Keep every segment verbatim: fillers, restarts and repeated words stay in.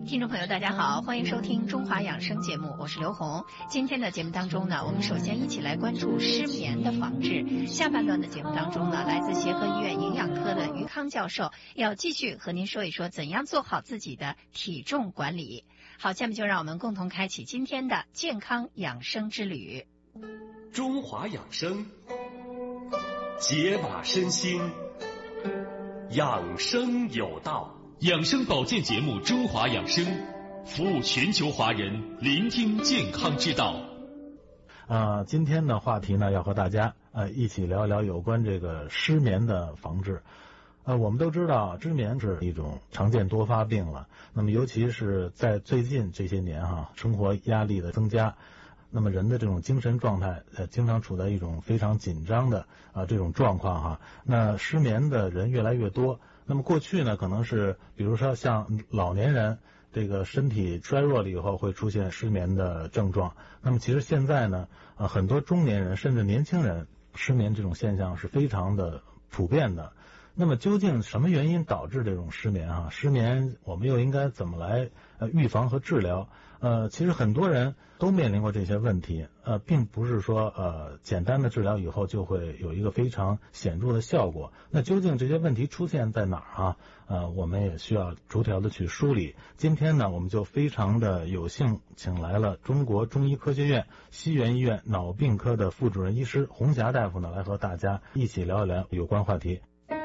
听众朋友大家好，欢迎收听中华养生节目，我是刘红。今天的节目当中呢，我们首先一起来关注失眠的防治。下半段的节目当中呢，来自协和医院营养科的于康教授要继续和您说一说怎样做好自己的体重管理。好，下面就让我们共同开启今天的健康养生之旅。 中华养生，解码身心，养生有道。养生保健节目《中华养生》，服务全球华人，聆听健康之道。 呃，今天的话题呢，要和大家呃一起聊一聊有关这个失眠的防治。呃，我们都知道，失眠是一种常见多发病了。那么，尤其是在最近这些年哈，生活压力的增加，那么人的这种精神状态呃，经常处在一种非常紧张的啊、呃、这种状况哈。那失眠的人越来越多。那么过去呢，可能是比如说像老年人这个身体衰弱了以后会出现失眠的症状。那么其实现在呢，呃，很多中年人甚至年轻人失眠这种现象是非常的普遍的。那么究竟什么原因导致这种失眠啊？失眠我们又应该怎么来呃预防和治疗？呃，其实很多人都面临过这些问题，呃，并不是说呃简单的治疗以后就会有一个非常显著的效果。那究竟这些问题出现在哪儿啊？呃，我们也需要逐条的去梳理。今天呢，我们就非常的有幸请来了中国中医科学院西园医院脑病科的副主任医师洪霞大夫呢，来和大家一起聊一聊有关话题。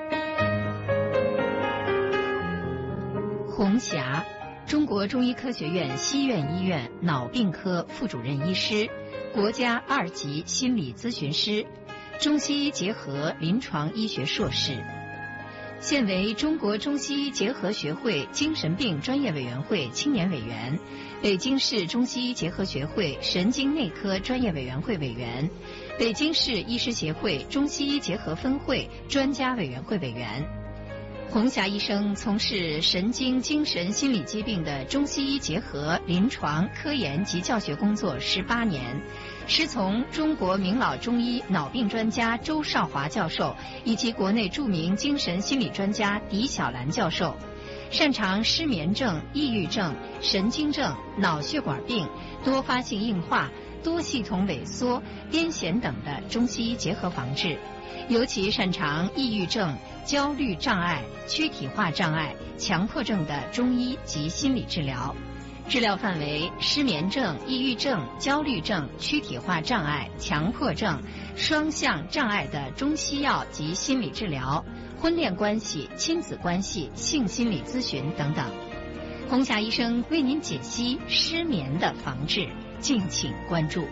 洪霞，中国中医科学院西苑医院脑病科副主任医师，国家二级心理咨询师，中西医结合临床医学硕士，现为中国中西医结合学会精神病专业委员会青年委员，北京市中西医结合学会神经内科专业委员会委员，北京市医师协会中西医结合分会专家委员会委员。洪霞医生从事神经精神心理疾病的中西医结合临床科研及教学工作十八年，师从中国名老中医脑病专家周少华教授以及国内著名精神心理专家狄小兰教授，擅长失眠症、抑郁症、神经症、脑血管病、多发性硬化、多系统萎缩、癫痫等的中西医结合防治，尤其擅长抑郁症、焦虑障碍、躯体化障碍、强迫症的中医及心理治疗。治疗范围：失眠症、抑郁症、焦虑症、躯体化障碍、强迫症、双向障碍的中西药及心理治疗，婚恋关系、亲子关系、性心理咨询等等。洪霞医生为您解析失眠的防治，敬请关注。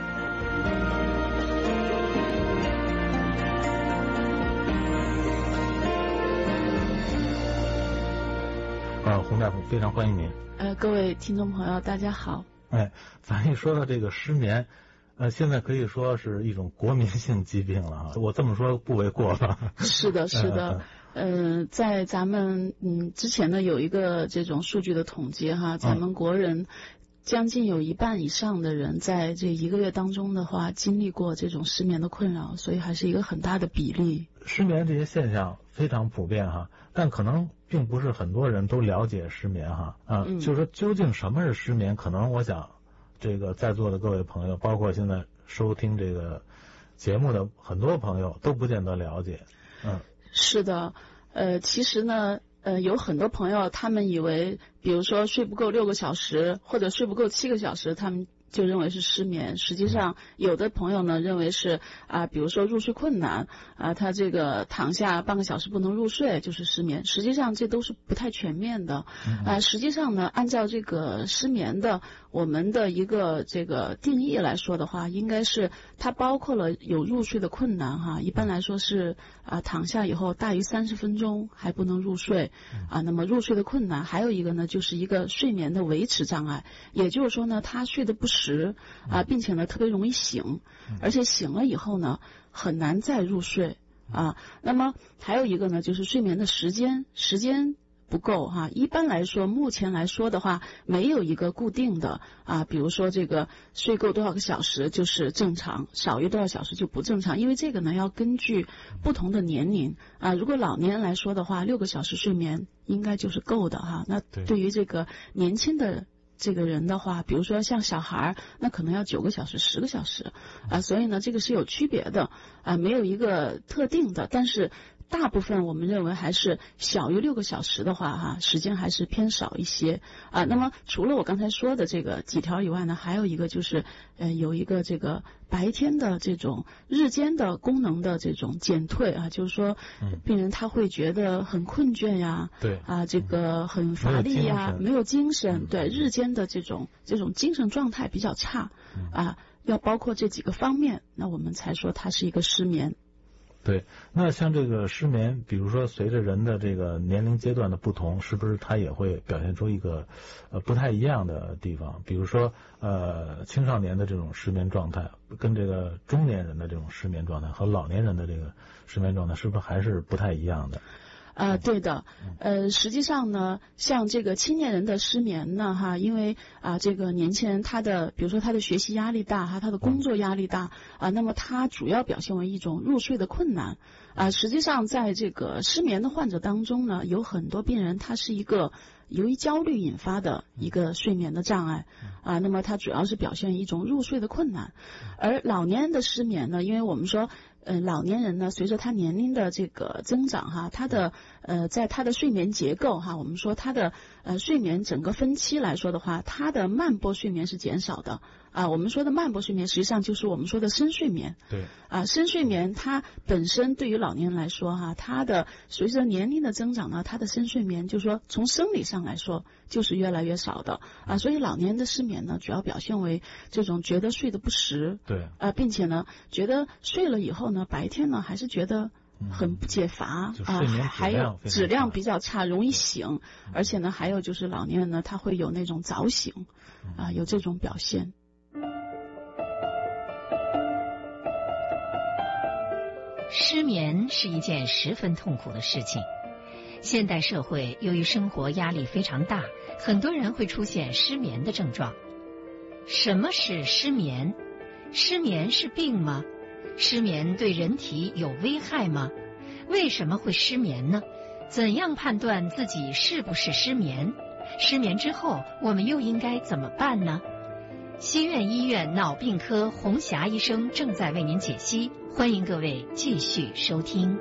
呃，洪大夫，非常欢迎您。 呃，各位听众朋友，大家好。 哎，咱一说到这个失眠，呃，现在可以说是一种国民性疾病了啊，我这么说不为过吧？ 是的，是的。呃，在咱们嗯之前呢有一个这种数据的统计哈，咱们国人将近有一半以上的人在这一个月当中的话经历过这种失眠的困扰，所以还是一个很大的比例。 失眠这些现象非常普遍哈，但可能并不是很多人都了解失眠哈啊、嗯，就是说究竟什么是失眠？可能我想，这个在座的各位朋友，包括现在收听这个节目的很多朋友都不见得了解。嗯， 是的，呃，其实呢，呃，有很多朋友他们以为，比如说睡不够六个小时，或者睡不够七个小时，他们就认为是失眠。实际上有的朋友呢认为是啊、呃，比如说入睡困难啊、呃，他这个躺下半个小时不能入睡就是失眠。实际上这都是不太全面的啊、呃。实际上呢，按照这个失眠的我们的一个这个定义来说的话，应该是它包括了有入睡的困难哈。一般来说是啊、呃，躺下以后大于三十分钟还不能入睡啊。那么入睡的困难还有一个呢，就是一个睡眠的维持障碍，也就是说呢，他睡得不实啊，并且呢特别容易醒，而且醒了以后呢很难再入睡啊。那么还有一个呢，就是睡眠的时间时间不够哈。一般来说，目前来说的话，没有一个固定的啊，比如说这个睡够多少个小时就是正常，少于多少小时就不正常，因为这个呢要根据不同的年龄啊。如果老年人来说的话，六个小时睡眠应该就是够的哈。那对于这个年轻的这个人的话，比如说像小孩，那可能要九个小时、十个小时啊，所以呢，这个是有区别的啊，没有一个特定的，但是大部分我们认为还是小于六个小时的话，哈，时间还是偏少一些啊。那么除了我刚才说的这个几条以外呢，还有一个就是呃，有一个这个白天的这种日间的功能的这种减退啊，就是说病人他会觉得很困倦呀， 对啊，这个很乏力呀，没有精神，对，日间的这种这种精神状态比较差啊，要包括这几个方面，那我们才说它是一个失眠。 对，那像这个失眠，比如说随着人的这个年龄阶段的不同，是不是它也会表现出一个呃不太一样的地方？比如说呃青少年的这种失眠状态，跟这个中年人的这种失眠状态和老年人的这个失眠状态，是不是还是不太一样的？ 啊、呃，对的，呃，实际上呢，像这个青年人的失眠呢，哈，因为啊、呃，这个年轻人他的，比如说他的学习压力大，哈，他的工作压力大啊、呃，那么他主要表现为一种入睡的困难啊、呃。实际上，在这个失眠的患者当中呢，有很多病人他是一个由于焦虑引发的一个睡眠的障碍啊、呃，那么它主要是表现一种入睡的困难，而老年人的失眠呢，因为我们说。呃，老年人呢，随着他年龄的这个增长哈，他的呃，在他的睡眠结构哈，我们说他的呃睡眠整个分期来说的话，他的慢波睡眠是减少的啊。我们说的慢波睡眠，实际上就是我们说的深睡眠。 对啊，深睡眠它本身对于老年人来说哈，它的随着年龄的增长呢，它的深睡眠就是说从生理上来说就是越来越少的啊。所以老年人的失眠呢，主要表现为这种觉得睡得不实， 对啊，并且呢，觉得睡了以后呢，白天呢还是觉得很不解乏、 嗯、啊， 还有质量比较差，容易醒，而且呢，还有就是老年人呢，他会有那种早醒啊，有这种表现。 失眠是一件十分痛苦的事情。现代社会由于生活压力非常大，很多人会出现失眠的症状。什么是失眠？失眠是病吗？失眠对人体有危害吗？为什么会失眠呢？怎样判断自己是不是失眠？失眠之后，我们又应该怎么办呢？西苑医院脑病科洪霞医生正在为您解析，欢迎各位继续收听。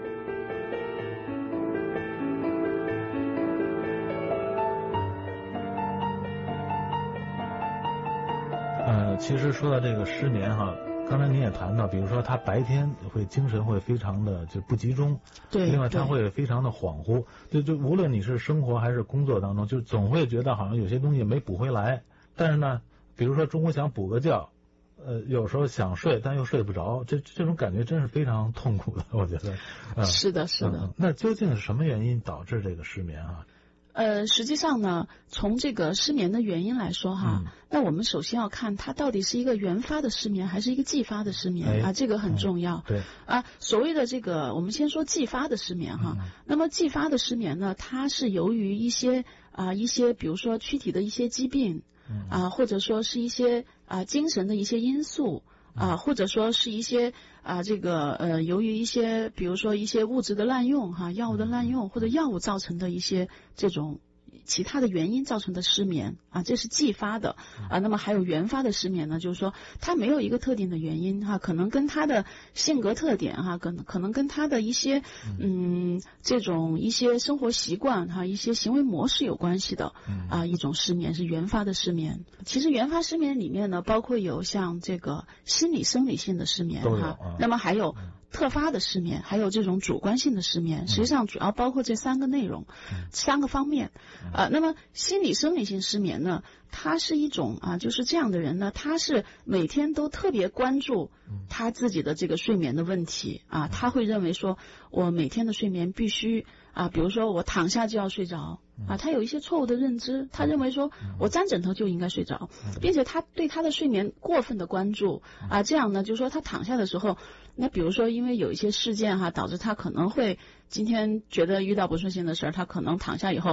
呃，其实说到这个失眠哈，刚才您也谈到，比如说他白天会精神会非常的就不集中， 对， 另外他会非常的恍惚，就就无论你是生活还是工作当中，就总会觉得好像有些东西没补回来，但是呢。比如说中午想补个觉，呃，有时候想睡但又睡不着，这这种感觉真是非常痛苦的，我觉得。嗯、 是的，是的、 嗯。那究竟是什么原因导致这个失眠啊？ 呃，实际上呢，从这个失眠的原因来说哈，嗯、那我们首先要看它到底是一个原发的失眠还是一个继发的失眠、哎、啊，这个很重要。 嗯、对啊，所谓的这个，我们先说继发的失眠哈。嗯、那么继发的失眠呢，它是由于一些啊一些，比如说躯体的一些疾病。啊，或者说是一些啊精神的一些因素啊，或者说是一些啊这个呃由于一些比如说一些物质的滥用哈、啊，药物的滥用或者药物造成的一些这种其他的原因造成的失眠啊，这是继发的啊。那么还有原发的失眠呢，就是说它没有一个特定的原因哈、啊，可能跟他的性格特点哈、啊，可能可能跟他的一些嗯这种一些生活习惯哈、啊，一些行为模式有关系的啊。一种失眠是原发的失眠。其实原发失眠里面呢，包括有像这个心理生理性的失眠哈、啊，那么还有。特发的失眠，还有这种主观性的失眠，实际上主要包括这三个内容，嗯、三个方面。啊、呃，那么心理生理性失眠呢，它是一种啊，就是这样的人呢，他是每天都特别关注他自己的这个睡眠的问题啊，他会认为说，我每天的睡眠必须啊，比如说我躺下就要睡着。啊，他有一些错误的认知，他认为说我沾枕头就应该睡着，并且他对他的睡眠过分的关注啊，这样呢，就是说他躺下的时候，那比如说因为有一些事件哈，导致他可能会今天觉得遇到不顺心的事儿，他可能躺下以后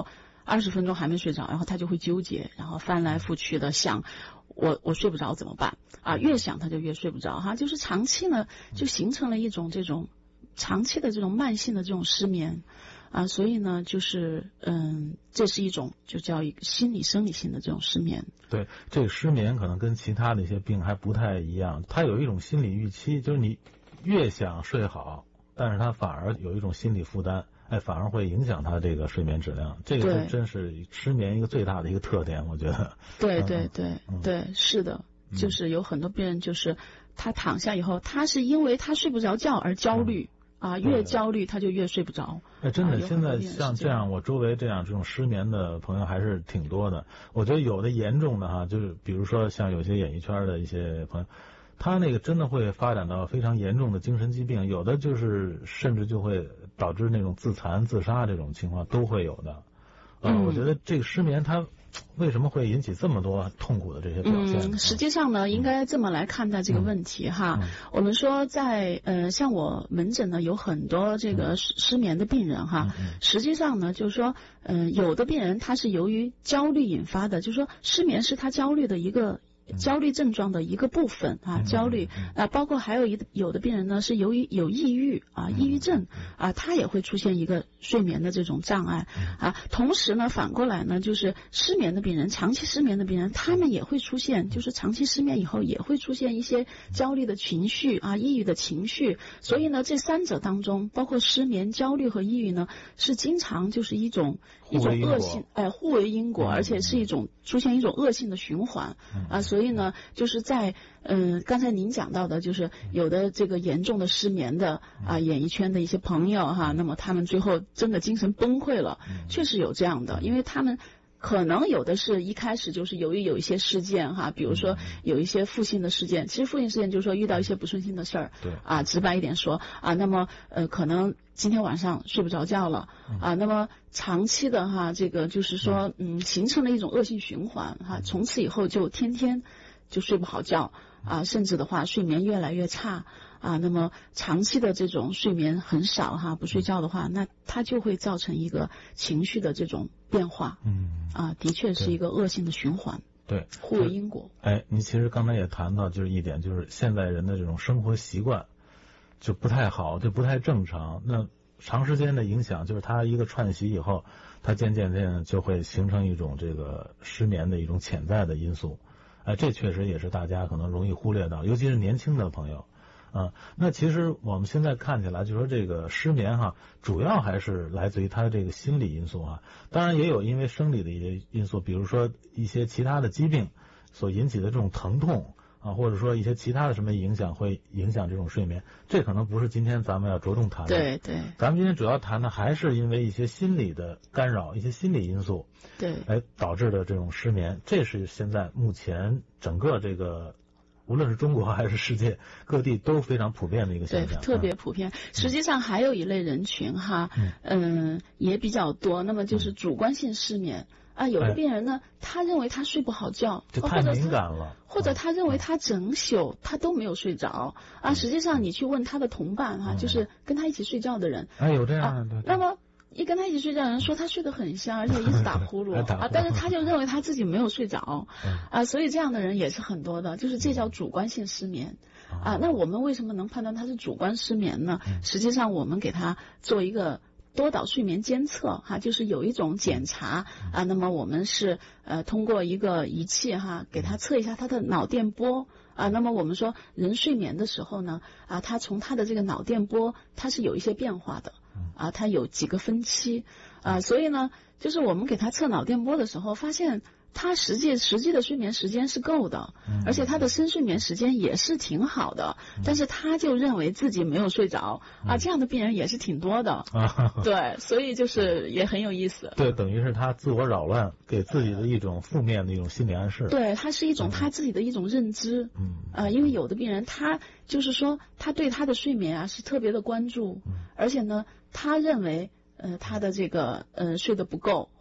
二十分钟还没睡着，然后他就会纠结，然后翻来覆去的想，我我睡不着怎么办啊？越想他就越睡不着哈，就是长期呢就形成了一种这种长期的这种慢性的这种失眠。啊，所以呢，就是嗯，这是一种就叫一个心理生理性的这种失眠。 对，这个失眠可能跟其他的一些病还不太一样，它有一种心理预期，就是你越想睡好，但是它反而有一种心理负担，哎，反而会影响他这个睡眠质量。这个是真是失眠一个最大的一个特点，我觉得。 对对对、 嗯、 对，是的，就是有很多病人就是他躺下以后，他是因为他睡不着觉而焦虑。嗯啊，越焦虑他就越睡不着。 哎，真的， 啊、 现在像这样，我周围这样这种失眠的朋友还是挺多的。我觉得有的严重的哈，就是比如说像有些演艺圈的一些朋友，他那个真的会发展到非常严重的精神疾病，有的就是甚至就会导致那种自残、自杀这种情况都会有的。呃、嗯，我觉得这个失眠它为什么会引起这么多痛苦的这些表现？ 嗯，实际上呢，应该这么来看待这个问题哈。嗯、我们说在呃，像我门诊呢有很多这个失失眠的病人哈。嗯、实际上呢，就是说，嗯、呃，有的病人他是由于焦虑引发的，就是说失眠是他焦虑的一个。焦虑症状的一个部分啊，焦虑啊，包括还有一有的病人呢是由于有抑郁啊，抑郁症啊，他也会出现一个睡眠的这种障碍啊。同时呢，反过来呢，就是失眠的病人，长期失眠的病人，他们也会出现，就是长期失眠以后也会出现一些焦虑的情绪啊，抑郁的情绪。所以呢，这三者当中，包括失眠、焦虑和抑郁呢，是经常就是一种一种恶性哎互为因果，而且是一种出现一种恶性的循环啊。所以呢，就是在嗯、呃，刚才您讲到的，就是有的这个严重的失眠的啊，演艺圈的一些朋友哈，那么他们最后真的精神崩溃了，确实有这样的，因为他们可能有的是一开始就是由于有一些事件哈，比如说有一些负性的事件，其实负性事件就是说遇到一些不顺心的事儿，对啊，直白一点说啊，那么呃可能今天晚上睡不着觉了啊，那么长期的哈，这个就是说嗯形成了一种恶性循环哈，从此以后就天天就睡不好觉啊，甚至的话睡眠越来越差啊，那么长期的这种睡眠很少哈，不睡觉的话，那它就会造成一个情绪的这种变化，嗯啊，的确是一个恶性的循环， 对， 互为因果。 哎，你其实刚才也谈到就是一点，就是现在人的这种生活习惯就不太好，就不太正常。那长时间的影响，就是他一个串习以后，他渐渐渐就会形成一种这个失眠的一种潜在的因素。哎，这确实也是大家可能容易忽略到，尤其是年轻的朋友。啊，那其实我们现在看起来，就说这个失眠哈，主要还是来自于他这个心理因素啊。当然也有因为生理的一些因素，比如说一些其他的疾病所引起的这种疼痛啊，或者说一些其他的什么影响会影响这种睡眠。这可能不是今天咱们要着重谈的。 对对。 咱们今天主要谈的还是因为一些心理的干扰，一些心理因素， 对， 来导致的这种失眠。这是现在目前整个这个。无论是中国还是世界各地都非常普遍的一个现象， 对，特别普遍。实际上还有一类人群哈，嗯、呃，也比较多。那么就是主观性失眠啊，有的病人呢，他认为他睡不好觉， 就太敏感了， 或者他认为他整宿他都没有睡着啊。实际上你去问他的同伴哈，就是跟他一起睡觉的人， 哎，有这样的。 那么。一跟他一起睡觉的人说他睡得很香，而且一直打呼噜啊，但是他就认为他自己没有睡着啊，所以这样的人也是很多的，就是这叫主观性失眠啊。那我们为什么能判断他是主观失眠呢？实际上我们给他做一个多导睡眠监测哈，就是有一种检查啊，那么我们是呃通过一个仪器哈，给他测一下他的脑电波。啊，那么我们说人睡眠的时候呢，啊，他从他的这个脑电波，它是有一些变化的，啊，它有几个分期，啊，所以呢，就是我们给他测脑电波的时候，发现他实际实际的睡眠时间是够的，而且他的深睡眠时间也是挺好的，但是他就认为自己没有睡着，啊，这样的病人也是挺多的，对，所以就是也很有意思。 对，等于是他自我扰乱，给自己的一种负面的一种心理暗示。 对，它是一种他自己的一种认知。嗯，啊，因为有的病人他就是说他对他的睡眠啊是特别的关注，而且呢，他认为。呃，他的这个呃睡得不够，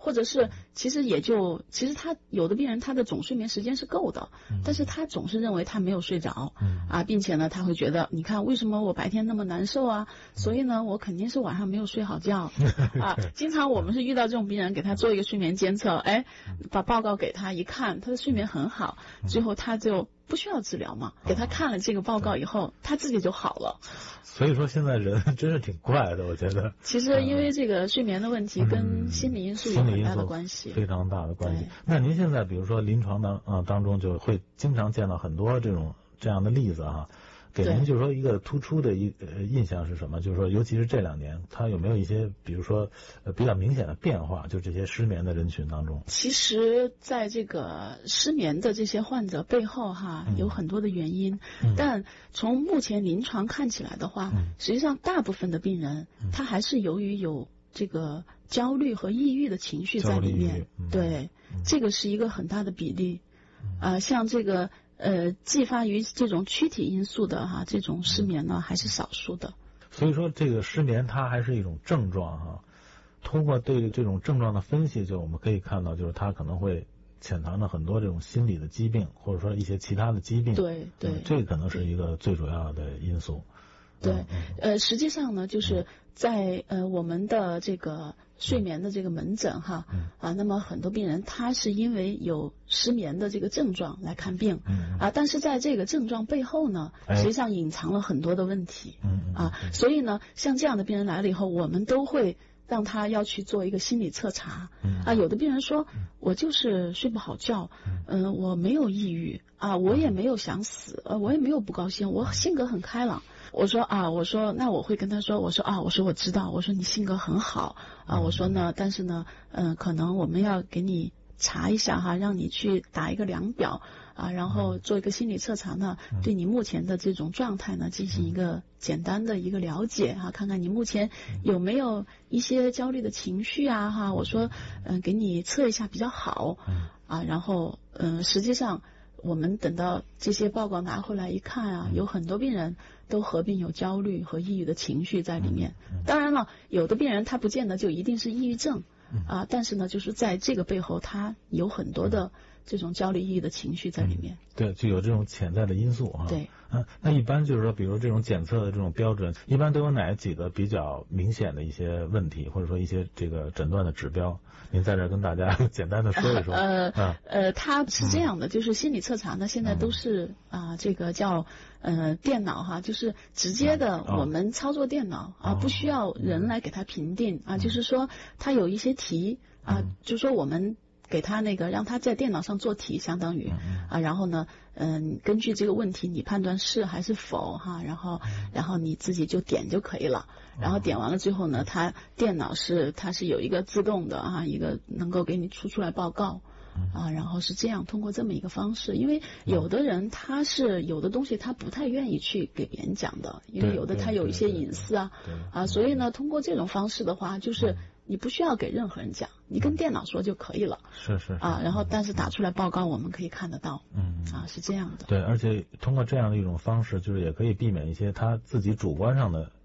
或者是其实也就其实他有的病人他的总睡眠时间是够的，嗯、但是他总是认为他没有睡着，嗯、啊，并且呢他会觉得你看为什么我白天那么难受啊？所以呢我肯定是晚上没有睡好觉啊。经常我们是遇到这种病人，给他做一个睡眠监测，哎，把报告给他一看，他的睡眠很好，最后他就不需要治疗嘛，给他看了这个报告以后，他自己就好了。 所以说现在人真是挺怪的，我觉得。 其实因为这个睡眠的问题跟心理因素有很大的关系， 非常大的关系。那您现在比如说临床当啊当中就会经常见到很多这种这样的例子啊。给您就是说一个突出的一呃印象是什么？就是说，尤其是这两年，它有没有一些比如说呃比较明显的变化？就这些失眠的人群当中， 其实在这个失眠的这些患者背后哈，有很多的原因。嗯、但从目前临床看起来的话，嗯、实际上大部分的病人，嗯、他还是由于有这个焦虑和抑郁的情绪在里面。嗯、对，嗯、这个是一个很大的比例。啊、呃，像这个。呃，继发于这种躯体因素的哈，这种失眠呢还是少数的。 所以说，这个失眠它还是一种症状哈。通过对这种症状的分析，就我们可以看到，就是它可能会潜藏着很多这种心理的疾病，或者说一些其他的疾病。 对对、嗯， 这个可能是一个最主要的因素。 对，嗯、呃，实际上呢，就是在呃我们的这个睡眠的这个门诊哈，嗯、啊，那么很多病人他是因为有失眠的这个症状来看病，嗯、啊，但是在这个症状背后呢，实际上隐藏了很多的问题，嗯、啊，所以呢，像这样的病人来了以后，我们都会让他要去做一个心理测查，嗯、啊，有的病人说，我就是睡不好觉，嗯、呃，我没有抑郁啊，我也没有想死，呃，我也没有不高兴，我性格很开朗。我说啊，我说那我会跟他说，我说啊，我说我知道，我说你性格很好啊，我说呢，但是呢，嗯、呃，可能我们要给你查一下哈，让你去打一个量表啊，然后做一个心理测查呢，对你目前的这种状态呢进行一个简单的一个了解哈，看看你目前有没有一些焦虑的情绪啊哈，我说嗯、呃，给你测一下比较好啊，然后嗯、呃，实际上我们等到这些报告拿回来一看啊，有很多病人都合并有焦虑和抑郁的情绪在里面。当然了，有的病人他不见得就一定是抑郁症啊，但是呢，就是在这个背后，他有很多的这种焦虑、抑郁的情绪在里面。 嗯、对，就有这种潜在的因素啊。 对。 嗯、啊，那一般就是说，比如这种检测的这种标准，一般都有哪几个比较明显的一些问题，或者说一些这个诊断的指标？您在这跟大家简单的说一说。 呃呃呃，它是这样的，就是心理测查呢，现在都是啊、呃，这个叫呃电脑哈，就是直接的我们操作电脑啊，不需要人来给它评定啊，就是说它有一些题啊，就说我们给他那个让他在电脑上做题，相当于啊，然后呢，嗯，根据这个问题你判断是还是否哈，然后然后你自己就点就可以了。然后点完了之后呢，它电脑是它是有一个自动的啊，一个能够给你出出来报告啊，然后是这样通过这么一个方式，因为有的人他是有的东西他不太愿意去给别人讲的，因为有的他有一些隐私啊啊，所以呢，通过这种方式的话，就是你不需要给任何人讲，你跟电脑说就可以了。 是是啊，然后但是打出来报告我们可以看得到，嗯啊是这样的。 对，而且通过这样的一种方式，就是也可以避免一些他自己主观上的